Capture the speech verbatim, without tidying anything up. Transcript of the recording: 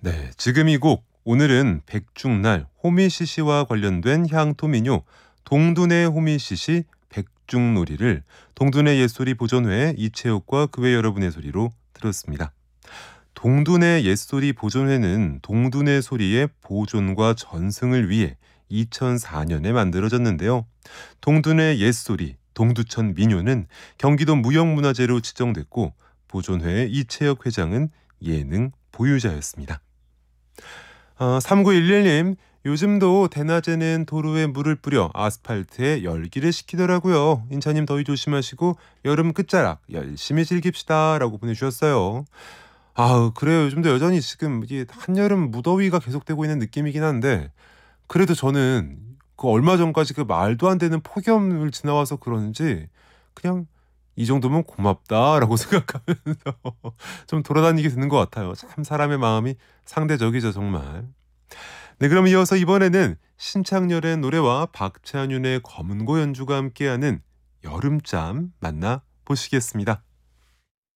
네, 지금 이 곡 오늘은 백중날 호미시시와 관련된 향토민요 동둔의 호미시시 백중놀이를 동둔의 옛소리 보존회 이채옥과 그 외 여러분의 소리로 들었습니다. 동둔의 옛소리 보존회는 동둔의 소리의 보존과 전승을 위해 이천사 년에 만들어졌는데요. 동둔의 옛소리, 동두천 민요는 경기도 무형문화재로 지정됐고 보존회의 이채혁 회장은 예능 보유자였습니다. 어, 삼구일일 님, 요즘도 대낮에는 도로에 물을 뿌려 아스팔트에 열기를 식히더라고요. 인차님 더위 조심하시고 여름 끝자락 열심히 즐깁시다 라고 보내주셨어요. 아, 그래요. 요즘도 여전히 지금 이게 한여름 무더위가 계속되고 있는 느낌이긴 한데 그래도 저는 그 얼마 전까지 그 말도 안 되는 폭염을 지나와서 그런지 그냥 이 정도면 고맙다라고 생각하면서 좀 돌아다니게 되는 것 같아요. 참 사람의 마음이 상대적이죠, 정말. 네, 그럼 이어서 이번에는 신창렬의 노래와 박찬윤의 검은고 연주가 함께하는 여름잠 만나 보시겠습니다.